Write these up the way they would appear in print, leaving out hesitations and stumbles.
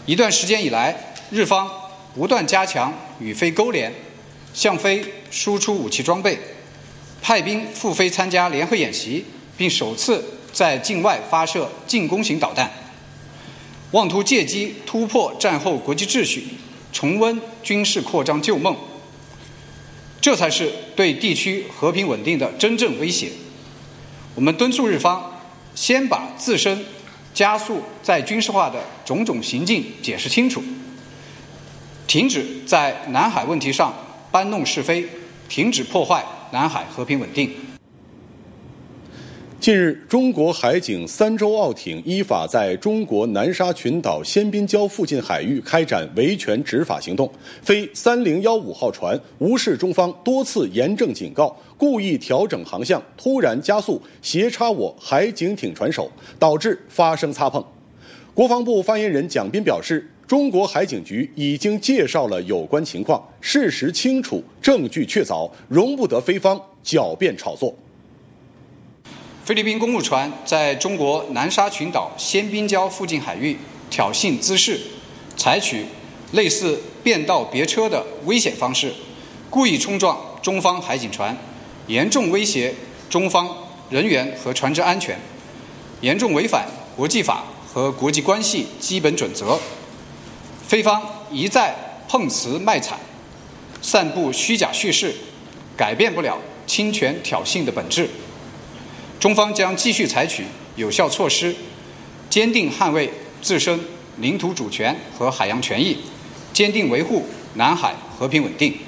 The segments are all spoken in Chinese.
一段时间以来，日方不断加强与非勾连，向非输出武器装备，派兵赴非参加联合演习，并首次在境外发射进攻型导弹，妄图借机突破战后国际秩序，重温军事扩张旧梦。这才是对地区和平稳定的真正威胁。我们敦促日方先把自身加速再军事化的种种行径解释清楚，停止在南海问题上搬弄是非，停止破坏南海和平稳定。 近日，中国海警三艘澳艇依法在中国南沙群岛仙滨礁附近海域开展维权执法行动，非3015号船无视中方多次严正警告，故意调整航向，突然加速斜插我海警艇船首，导致发生擦碰。国防部发言人蒋斌表示，中国海警局已经介绍了有关情况，事实清楚，证据确凿，容不得非方狡辩炒作。 菲律宾公务船在中国南沙群岛仙滨礁附近海域挑衅滋事，采取类似变道别车的危险方式，故意冲撞中方海警船，严重威胁中方人员和船只安全，严重违反国际法和国际关系基本准则。菲方一再碰瓷卖惨，散布虚假叙事，改变不了侵权挑衅的本质。中方将继续采取有效措施，坚定捍卫自身领土主权和海洋权益，坚定维护南海和平稳定。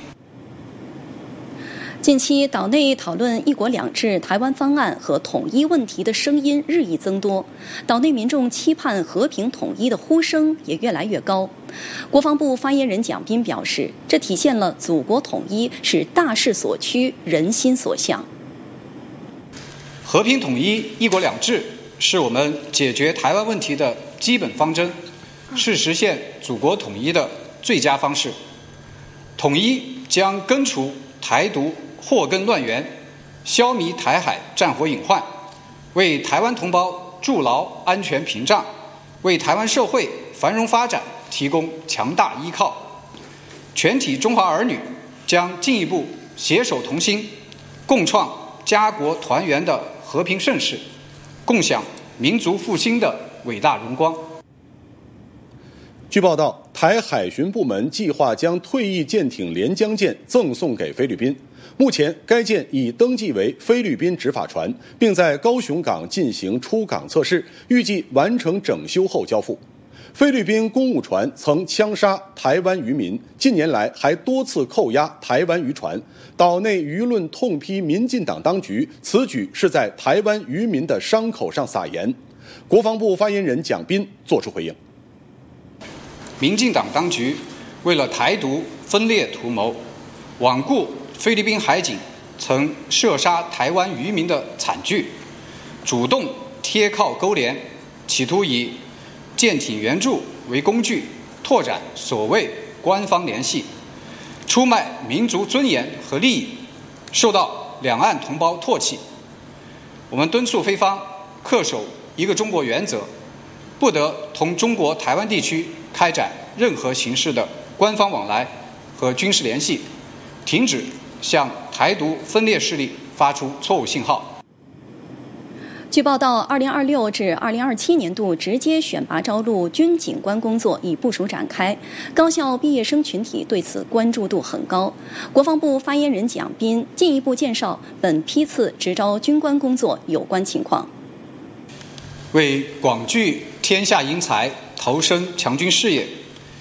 近期岛内讨论一国两制台湾方案和统一问题的声音日益增多，岛内民众期盼和平统一的呼声也越来越高。国防部发言人蒋斌表示，这体现了祖国统一是大势所趋，人心所向。 和平统一、一国两制是我们解决台湾问题的基本方针，是实现祖国统一的最佳方式。统一将根除台独祸根乱源，消弭台海战火隐患，为台湾同胞筑牢安全屏障，为台湾社会繁荣发展提供强大依靠。全体中华儿女将进一步携手同心，共创家国团圆的和平盛世，共享民族复兴的伟大荣光。 据报道，台海巡部门计划将退役舰艇连江舰赠送给菲律宾。目前，该舰已登记为菲律宾执法船，并在高雄港进行出港测试，预计完成整修后交付。菲律宾公务船曾枪杀台湾渔民，近年来还多次扣押台湾渔船。岛内舆论痛批民进党当局此举是在台湾渔民的伤口上撒盐。国防部发言人蒋斌作出回应： 民进党当局为了台独分裂图谋，罔顾菲律宾海警曾射杀台湾渔民的惨剧，主动贴靠勾连，企图以舰艇援助为工具，拓展所谓官方联系，出卖民族尊严和利益，受到两岸同胞唾弃。我们敦促菲方恪守一个中国原则，不得同中国台湾地区开展任何形式的官方往来和军事联系，停止向台独分裂势力发出错误信号。 据报道，2026至2027年度直接选拔招录军警官工作已部署展开，高校毕业生群体对此关注度很高。国防部发言人蒋斌进一步介绍本批次直招军官工作有关情况。 为广聚天下英才，投身强军事业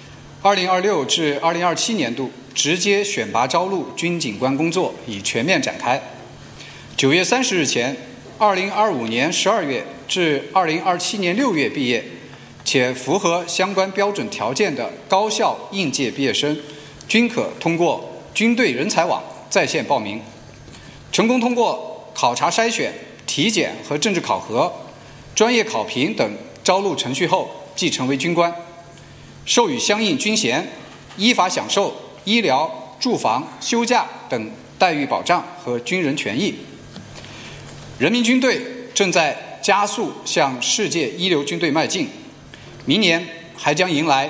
，2026至2027年度直接选拔招录军警官工作已全面展开。9月30日前，2025年12月至2027年6月毕业，且符合相关标准条件的高校应届毕业生，均可通过军队人才网在线报名。成功通过考察筛选、体检和政治考核、专业考评等招录程序后，即成为军官，授予相应军衔，依法享受医疗、住房、休假等待遇保障和军人权益。人民军队正在加速向世界一流军队迈进，明年还将迎来